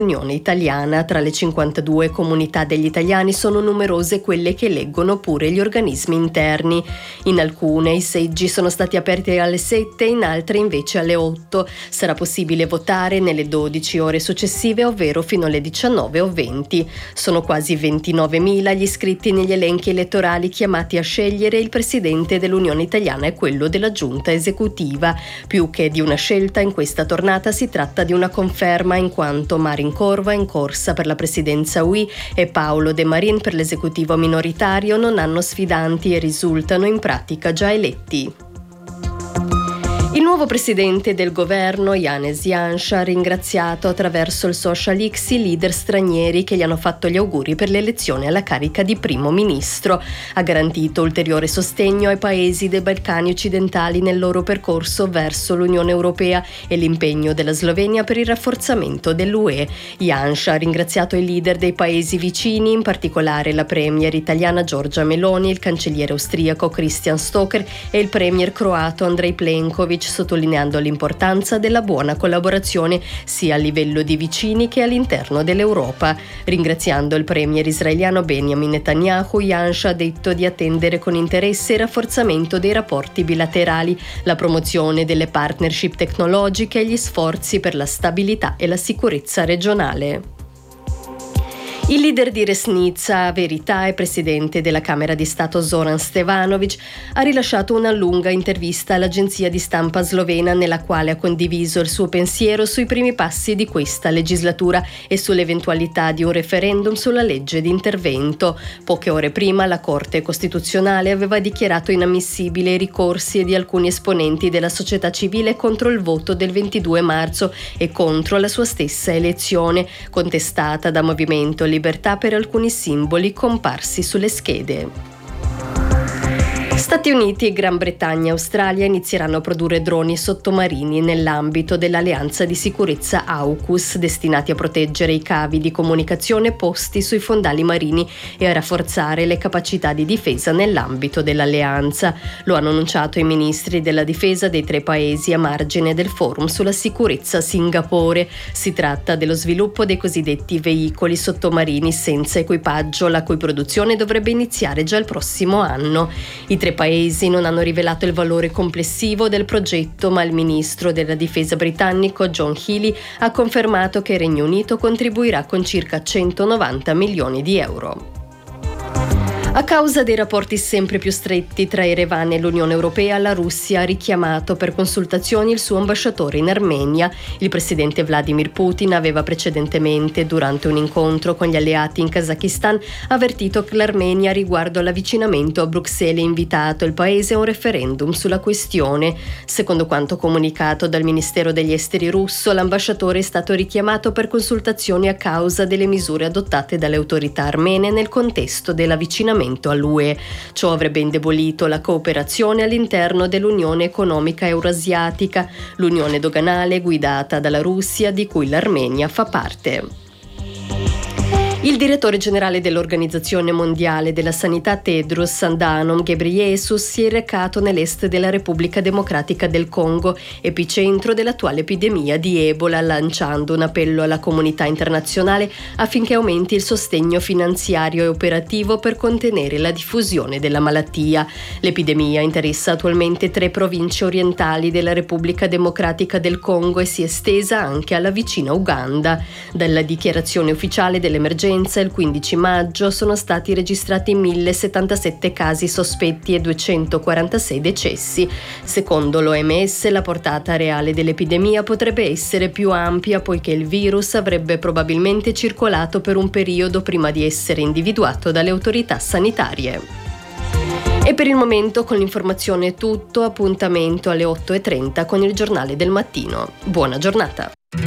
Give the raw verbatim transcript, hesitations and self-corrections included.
Unione Italiana. Tra le cinquantadue comunità degli italiani sono numerose quelle che eleggono pure gli organismi interni. In alcune i seggi sono stati aperti alle sette, in altre invece alle otto. Sarà possibile votare nelle dodici ore successive, ovvero fino alle diciannove o venti. Sono quasi ventinovemila gli iscritti negli elenchi elettorali chiamati a scegliere il presidente dell'Unione Italiana e quello della giunta esecutiva. Più che di una scelta, in questa tornata si tratta di una conferma, in quanto Marin Corva, in corsa per la presidenza U I, e Paolo De Marin per l'esecutivo minoritario non hanno sfidanti e risultano in pratica già eletti. Il nuovo presidente del governo, Janez Janša, ha ringraziato attraverso il social X i leader stranieri che gli hanno fatto gli auguri per l'elezione alla carica di primo ministro. Ha garantito ulteriore sostegno ai paesi dei Balcani occidentali nel loro percorso verso l'Unione Europea e l'impegno della Slovenia per il rafforzamento dell'U E. Janša ha ringraziato i leader dei paesi vicini, in particolare la premier italiana Giorgia Meloni, il cancelliere austriaco Christian Stocker e il premier croato Andrej Plenković, sottolineando l'importanza della buona collaborazione sia a livello di vicini che all'interno dell'Europa. Ringraziando il premier israeliano Benjamin Netanyahu, Janša ha detto di attendere con interesse il rafforzamento dei rapporti bilaterali, la promozione delle partnership tecnologiche e gli sforzi per la stabilità e la sicurezza regionale. Il leader di Resnica, Verità e presidente della Camera di Stato Zoran Stevanović ha rilasciato una lunga intervista all'agenzia di stampa slovena nella quale ha condiviso il suo pensiero sui primi passi di questa legislatura e sull'eventualità di un referendum sulla legge di intervento. Poche ore prima la Corte Costituzionale aveva dichiarato inammissibile i ricorsi di alcuni esponenti della società civile contro il voto del ventidue marzo e contro la sua stessa elezione, contestata da Movimento Libertà per alcuni simboli comparsi sulle schede. Stati Uniti, Gran Bretagna e Australia inizieranno a produrre droni sottomarini nell'ambito dell'alleanza di sicurezza AUKUS, destinati a proteggere i cavi di comunicazione posti sui fondali marini e a rafforzare le capacità di difesa nell'ambito dell'alleanza. Lo hanno annunciato i ministri della difesa dei tre paesi a margine del forum sulla sicurezza a Singapore. Si tratta dello sviluppo dei cosiddetti veicoli sottomarini senza equipaggio, la cui produzione dovrebbe iniziare già il prossimo anno. I tre paesi non hanno rivelato il valore complessivo del progetto, ma il ministro della difesa britannico John Healey ha confermato che il Regno Unito contribuirà con circa centonovanta milioni di euro. A causa dei rapporti sempre più stretti tra Yerevan e l'Unione Europea, la Russia ha richiamato per consultazioni il suo ambasciatore in Armenia. Il presidente Vladimir Putin aveva precedentemente, durante un incontro con gli alleati in Kazakistan, avvertito che l'Armenia, riguardo all'avvicinamento a Bruxelles, ha invitato il paese a un referendum sulla questione. Secondo quanto comunicato dal Ministero degli Esteri russo, l'ambasciatore è stato richiamato per consultazioni a causa delle misure adottate dalle autorità armene nel contesto dell'avvicinamento all'U E. Ciò avrebbe indebolito la cooperazione all'interno dell'Unione Economica Eurasiatica, l'unione doganale guidata dalla Russia, di cui l'Armenia fa parte. Il direttore generale dell'Organizzazione Mondiale della Sanità Tedros Adhanom Ghebreyesus si è recato nell'est della Repubblica Democratica del Congo, epicentro dell'attuale epidemia di Ebola, lanciando un appello alla comunità internazionale affinché aumenti il sostegno finanziario e operativo per contenere la diffusione della malattia. L'epidemia interessa attualmente tre province orientali della Repubblica Democratica del Congo e si è estesa anche alla vicina Uganda. Dalla dichiarazione ufficiale dell'emergenza il quindici maggio sono stati registrati mille settantasette casi sospetti e duecentoquarantasei decessi. Secondo l'O M S, la portata reale dell'epidemia potrebbe essere più ampia, poiché il virus avrebbe probabilmente circolato per un periodo prima di essere individuato dalle autorità sanitarie. E per il momento con l'informazione è tutto, appuntamento alle otto e trenta con il giornale del mattino. Buona giornata.